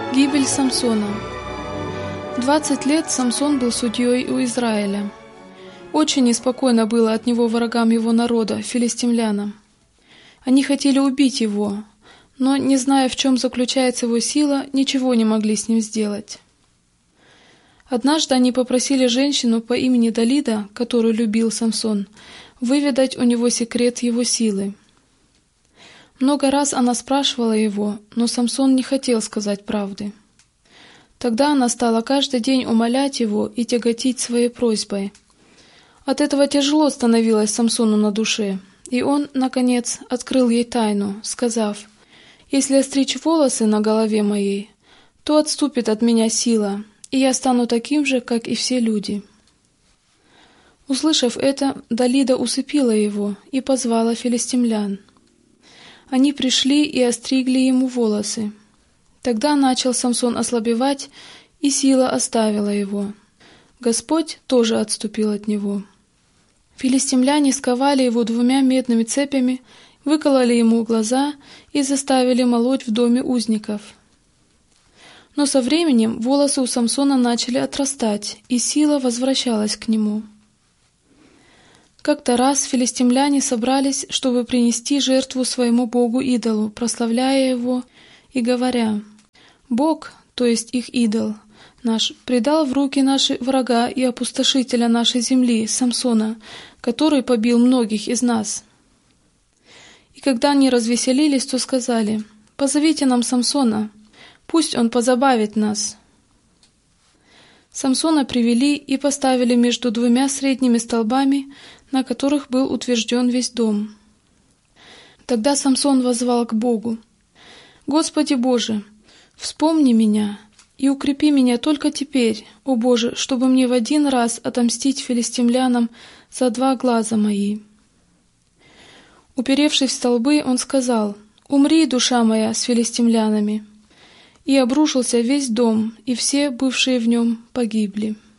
Гибель Самсона. 20 лет Самсон был судьей у Израиля. Очень неспокойно было от него врагам его народа, филистимлянам. Они хотели убить его, но, не зная, в чем заключается его сила, ничего не могли с ним сделать. Однажды они попросили женщину по имени Далида, которую любил Самсон, выведать у него секрет его силы. Много раз она спрашивала его, но Самсон не хотел сказать правды. Тогда она стала каждый день умолять его и тяготить своей просьбой. От этого тяжело становилось Самсону на душе, и он, наконец, открыл ей тайну, сказав: «Если остричь волосы на голове моей, то отступит от меня сила, и я стану таким же, как и все люди». Услышав это, Далида усыпила его и позвала филистимлян. Они пришли и остригли ему волосы. Тогда начал Самсон ослабевать, и сила оставила его. Господь тоже отступил от него. Филистимляне сковали его 2 медными цепями, выкололи ему глаза и заставили молоть в доме узников. Но со временем волосы у Самсона начали отрастать, и сила возвращалась к нему. Как-то раз филистимляне собрались, чтобы принести жертву своему богу-идолу, прославляя его и говоря: «Бог, то есть их идол, наш, предал в руки наши врага и опустошителя нашей земли, Самсона, который побил многих из нас». И когда они развеселились, то сказали: «Позовите нам Самсона, пусть он позабавит нас». Самсона привели и поставили между 2 средними столбами, на которых был утвержден весь дом. Тогда Самсон воззвал к Богу: «Господи Боже, вспомни меня и укрепи меня только теперь, о Боже, чтобы мне в один раз отомстить филистимлянам за 2 глаза мои». Уперевшись в столбы, он сказал: «Умри, душа моя, с филистимлянами». И обрушился весь дом, и все, бывшие в нем, погибли.